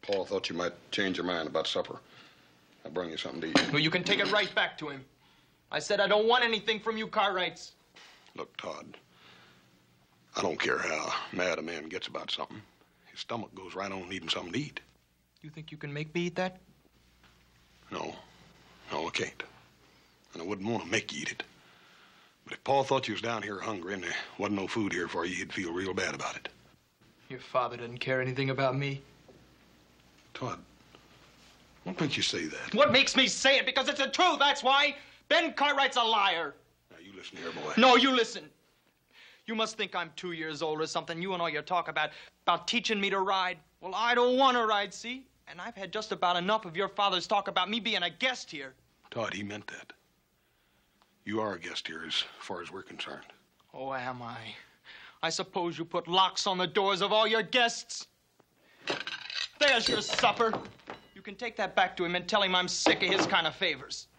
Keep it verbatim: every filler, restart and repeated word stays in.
Paul thought you might change your mind about supper. I'll bring you something to eat. Well, you can take it right back to him. I said I don't want anything from you Cartwrights. Look, Todd, I don't care how mad a man gets about something. His stomach goes right on needing something to eat. You think you can make me eat that? No. No, I can't. And I wouldn't want to make you eat it. But if Paul thought you was down here hungry and there wasn't no food here for you, he'd feel real bad about it. Your father doesn't care anything about me. Todd, what makes you say that? What makes me say it? Because it's the truth, that's why. Ben Cartwright's a liar. Now, you listen here, boy. No, you listen. You must think I'm two years old or something. You and all your talk about, about teaching me to ride. Well, I don't want to ride, see? And I've had just about enough of your father's talk about me being a guest here. Todd, he meant that. You are a guest here as far as we're concerned. Oh, am I? I suppose you put locks on the doors of all your guests. There's your supper. You can take that back to him and tell him I'm sick of his kind of favors.